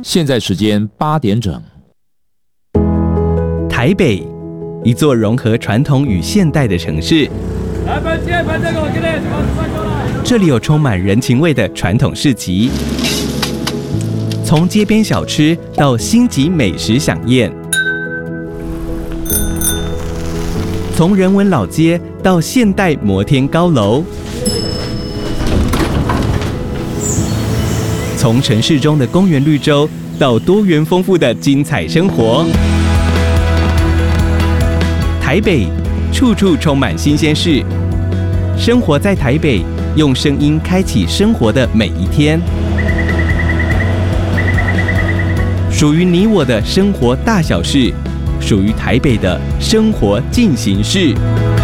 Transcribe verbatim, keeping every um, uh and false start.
现在时间八点整。 台北，一座融合传统与现代的城市。这里有充满人情味的传统市集，从街边小吃到星级美食飨宴，从人文老街到现代摩天高楼，从城市中的公园绿洲到多元丰富的精彩生活。台北，处处充满新鲜事。生活在台北，用声音开启生活的每一天。属于你我的生活大小事，属于台北的生活进行式。